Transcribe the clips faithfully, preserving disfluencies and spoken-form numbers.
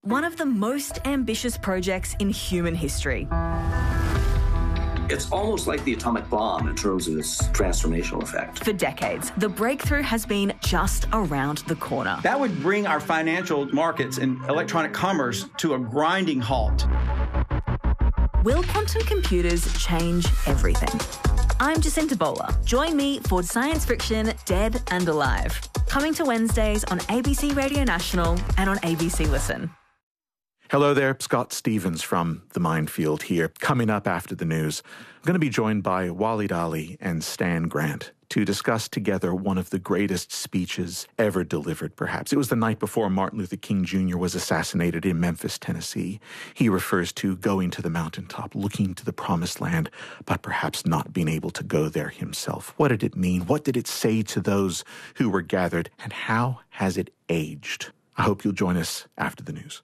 one of the most ambitious projects in human history. It's almost like the atomic bomb in terms of its transformational effect. For decades, the breakthrough has been just around the corner. That would bring our financial markets and electronic commerce to a grinding halt. Will quantum computers change everything? I'm Jacinta Bowler. Join me for science fiction Dead and Alive. Coming to Wednesdays on A B C Radio National and on A B C Listen. Hello there, Scott Stevens from The Minefield here. Coming up after the news, I'm going to be joined by Waleed Ali and Stan Grant to discuss together one of the greatest speeches ever delivered, perhaps. It was the night before Martin Luther King Junior was assassinated in Memphis, Tennessee. He refers to going to the mountaintop, looking to the promised land, but perhaps not being able to go there himself. What did it mean? What did it say to those who were gathered? And how has it aged? I hope you'll join us after the news.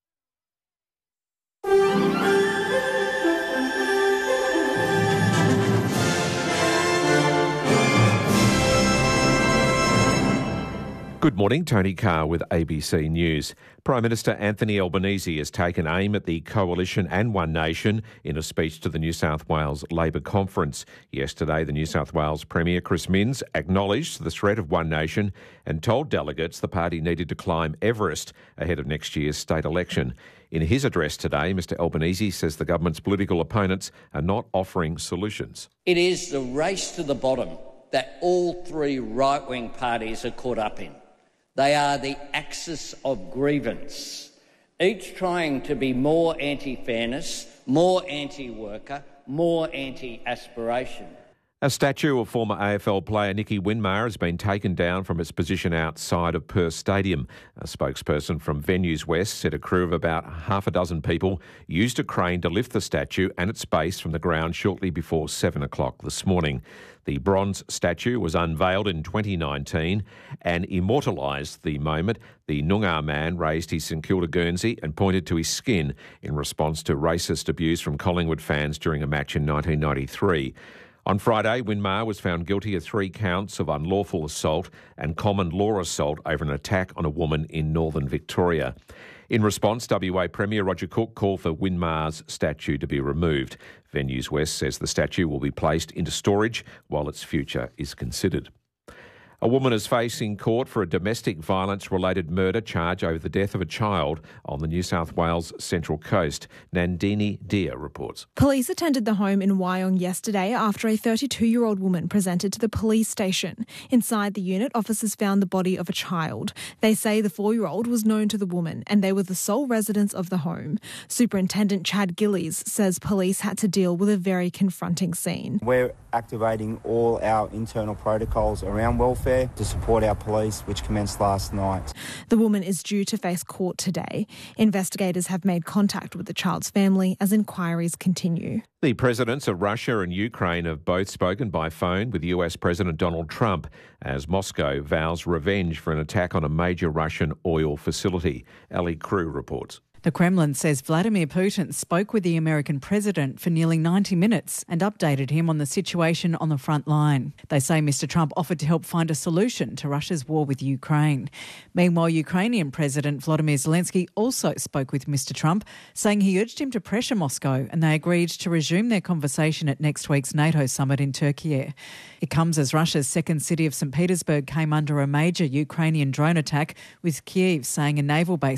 Good morning, Tony Carr with A B C News. Prime Minister Anthony Albanese has taken aim at the Coalition and One Nation in a speech to the New South Wales Labor Conference. Yesterday, the New South Wales Premier Chris Minns acknowledged the threat of One Nation and told delegates the party needed to climb Everest ahead of next year's state election. In his address today, Mr Albanese says the government's political opponents are not offering solutions. It is the race to the bottom that all three right-wing parties are caught up in. They are the axis of grievance, each trying to be more anti-fairness, more anti-worker, more anti-aspiration. A statue of former A F L player Nicky Winmar has been taken down from its position outside of Perth Stadium. A spokesperson from Venues West said a crew of about half a dozen people used a crane to lift the statue and its base from the ground shortly before seven o'clock this morning. The bronze statue was unveiled in twenty nineteen and immortalised the moment the Noongar man raised his St Kilda Guernsey and pointed to his skin in response to racist abuse from Collingwood fans during a match in nineteen ninety-three. On Friday, Winmar was found guilty of three counts of unlawful assault and common law assault over an attack on a woman in northern Victoria. In response, W A Premier Roger Cook called for Winmar's statue to be removed. Venues West says the statue will be placed into storage while its future is considered. A woman is facing court for a domestic violence-related murder charge over the death of a child on the New South Wales Central Coast. Nandini Dia reports. Police attended the home in Wyong yesterday after a thirty-two-year-old woman presented to the police station. Inside the unit, officers found the body of a child. They say the four-year-old was known to the woman and they were the sole residents of the home. Superintendent Chad Gillies says police had to deal with a very confronting scene. We're activating all our internal protocols around welfare to support our police, which commenced last night. The woman is due to face court today. Investigators have made contact with the child's family as inquiries continue. The presidents of Russia and Ukraine have both spoken by phone with U S President Donald Trump as Moscow vows revenge for an attack on a major Russian oil facility. Ali Crew reports. The Kremlin says Vladimir Putin spoke with the American president for nearly ninety minutes and updated him on the situation on the front line. They say Mr Trump offered to help find a solution to Russia's war with Ukraine. Meanwhile, Ukrainian President Volodymyr Zelensky also spoke with Mr Trump, saying he urged him to pressure Moscow and they agreed to resume their conversation at next week's NATO summit in Turkey. It comes as Russia's second city of Saint Petersburg came under a major Ukrainian drone attack, with Kyiv saying a naval base